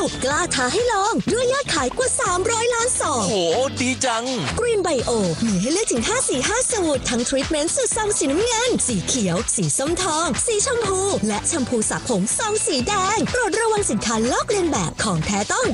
กล้าท้าให้ลองด้วยยอดขายกว่า300 ล้านซองโอ้โหดีจัง Green Bio มีให้เลือกถึง5 สูตรทั้งทรีทเมนต์สูตรซองสีน้ำเงินสีเขียวสีส้มทองสีชมพูและแชมพูสระผมซองสีแดงโปรดระวังสินค้าลอกเลียนแบบของแท้ต้อง